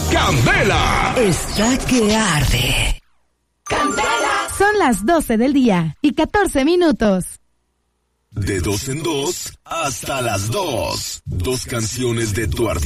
Candela está que arde. Candela. Son las 12 del día y 14 minutos. De 2 en 2 hasta las 2. 2 canciones de tu artista